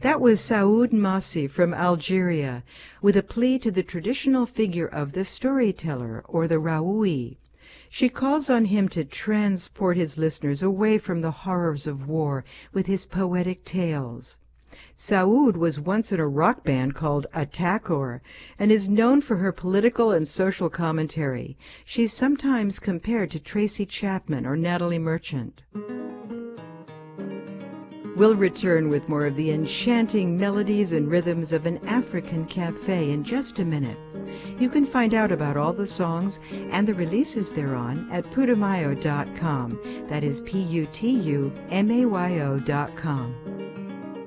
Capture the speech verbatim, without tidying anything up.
That was Saoud Massi from Algeria, with a plea to the traditional figure of the storyteller, or the Raoui. She calls on him to transport his listeners away from the horrors of war with his poetic tales. Saoud was once in a rock band called Attackor and is known for her political and social commentary. She's sometimes compared to Tracy Chapman or Natalie Merchant. We'll return with more of the enchanting melodies and rhythms of an African cafe in just a minute. You can find out about all the songs and the releases they're on at putumayo dot com. That is P U T U M A Y O dot com.